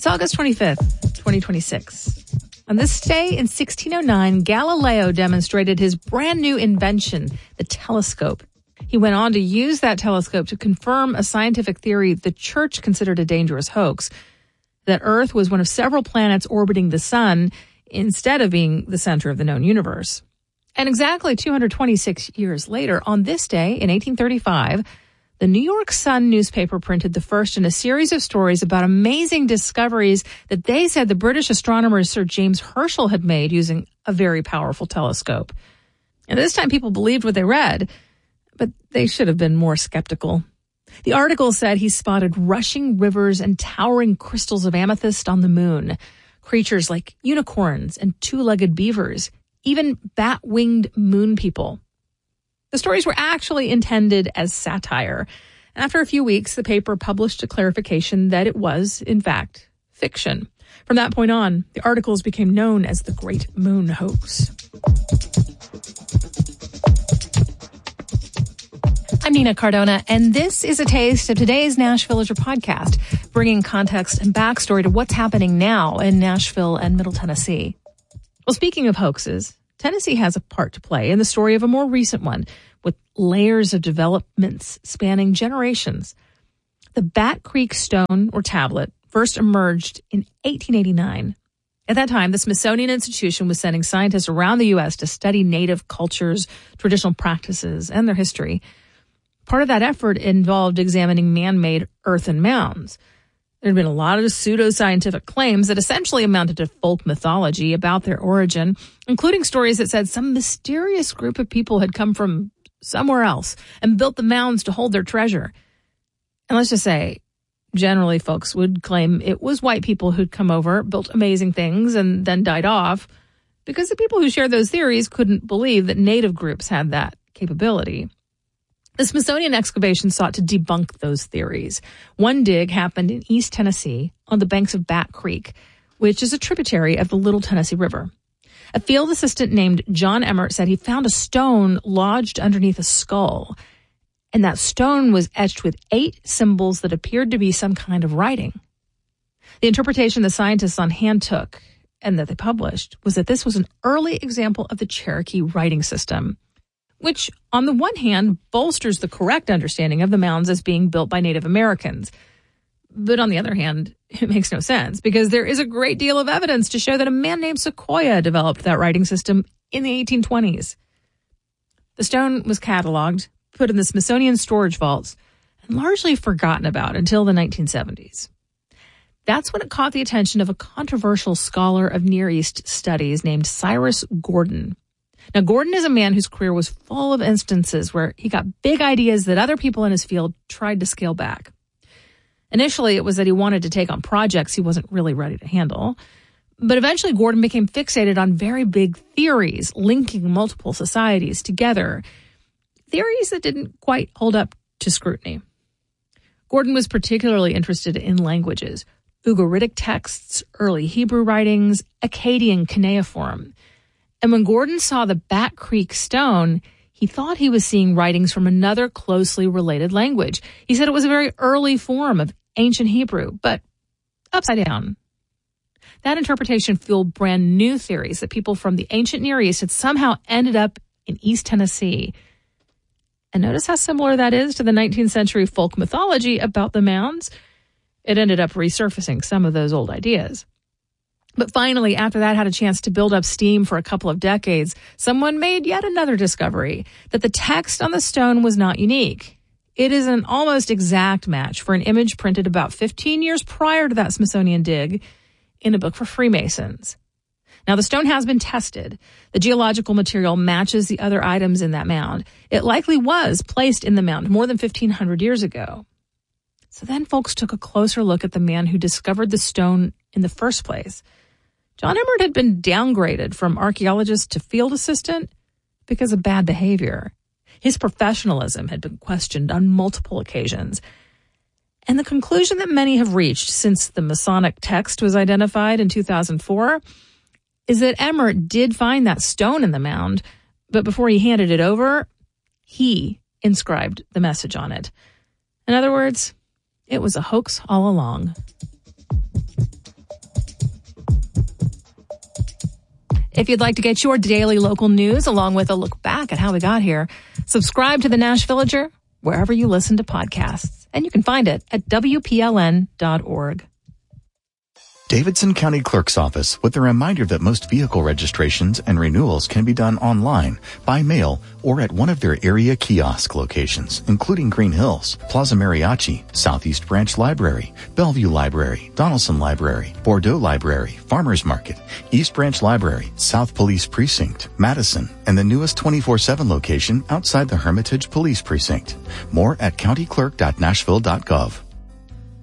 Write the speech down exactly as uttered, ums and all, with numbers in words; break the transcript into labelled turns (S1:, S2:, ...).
S1: It's August twenty-fifth, twenty twenty-six. On this day in sixteen oh nine, Galileo demonstrated his brand new invention, the telescope. He went on to use that telescope to confirm a scientific theory the church considered a dangerous hoax, that Earth was one of several planets orbiting the sun instead of being the center of the known universe. And exactly two hundred twenty-six years later, on this day in eighteen thirty-five, the New York Sun newspaper printed the first in a series of stories about amazing discoveries that they said the British astronomer Sir James Herschel had made using a very powerful telescope. And this time people believed what they read, but they should have been more skeptical. The article said he spotted rushing rivers and towering crystals of amethyst on the moon, creatures like unicorns and two-legged beavers, even bat-winged moon people. The stories were actually intended as satire. After a few weeks, the paper published a clarification that it was, in fact, fiction. From that point on, the articles became known as the Great Moon Hoax. I'm Nina Cardona, and this is a taste of today's Nashville Villager podcast, bringing context and backstory to what's happening now in Nashville and Middle Tennessee. Well, speaking of hoaxes, Tennessee has a part to play in the story of a more recent one, with layers of developments spanning generations. The Bat Creek Stone, or tablet, first emerged in eighteen eighty-nine. At that time, the Smithsonian Institution was sending scientists around the U S to study native cultures, traditional practices, and their history. Part of that effort involved examining man-made earthen mounds. There had been a lot of pseudoscientific claims that essentially amounted to folk mythology about their origin, including stories that said some mysterious group of people had come from somewhere else and built the mounds to hold their treasure. And let's just say, generally folks would claim it was white people who'd come over, built amazing things, and then died off, because the people who shared those theories couldn't believe that native groups had that capability. The Smithsonian excavation sought to debunk those theories. One dig happened in East Tennessee on the banks of Bat Creek, which is a tributary of the Little Tennessee River. A field assistant named John Emmert said he found a stone lodged underneath a skull, and that stone was etched with eight symbols that appeared to be some kind of writing. The interpretation the scientists on hand took, and that they published, was that this was an early example of the Cherokee writing system, which, on the one hand, bolsters the correct understanding of the mounds as being built by Native Americans. But on the other hand, it makes no sense, because there is a great deal of evidence to show that a man named Sequoyah developed that writing system in the eighteen twenties. The stone was cataloged, put in the Smithsonian storage vaults, and largely forgotten about until the nineteen seventies. That's when it caught the attention of a controversial scholar of Near East studies named Cyrus Gordon. Now, Gordon is a man whose career was full of instances where he got big ideas that other people in his field tried to scale back. Initially, it was that he wanted to take on projects he wasn't really ready to handle. But eventually, Gordon became fixated on very big theories linking multiple societies together, theories that didn't quite hold up to scrutiny. Gordon was particularly interested in languages, Ugaritic texts, early Hebrew writings, Akkadian cuneiform. And when Gordon saw the Bat Creek Stone, he thought he was seeing writings from another closely related language. He said it was a very early form of ancient Hebrew, but upside down. That interpretation fueled brand new theories that people from the ancient Near East had somehow ended up in East Tennessee. And notice how similar that is to the nineteenth century folk mythology about the mounds. It ended up resurfacing some of those old ideas. But finally, after that had a chance to build up steam for a couple of decades, someone made yet another discovery, that the text on the stone was not unique. It is an almost exact match for an image printed about fifteen years prior to that Smithsonian dig in a book for Freemasons. Now, the stone has been tested. The geological material matches the other items in that mound. It likely was placed in the mound more than fifteen hundred years ago. So then folks took a closer look at the man who discovered the stone in the first place. John Emmert had been downgraded from archaeologist to field assistant because of bad behavior. His professionalism had been questioned on multiple occasions. And the conclusion that many have reached since the Masonic text was identified in two thousand four is that Emmert did find that stone in the mound, but before he handed it over, he inscribed the message on it. In other words, it was a hoax all along. If you'd like to get your daily local news along with a look back at how we got here, subscribe to the Nashvillager wherever you listen to podcasts. And you can find it at W P L N dot org.
S2: Davidson County Clerk's Office with a reminder that most vehicle registrations and renewals can be done online, by mail, or at one of their area kiosk locations, including Green Hills, Plaza Mariachi, Southeast Branch Library, Bellevue Library, Donaldson Library, Bordeaux Library, Farmers Market, East Branch Library, South Police Precinct, Madison, and the newest twenty-four seven location outside the Hermitage Police Precinct. More at county clerk dot nashville dot gov.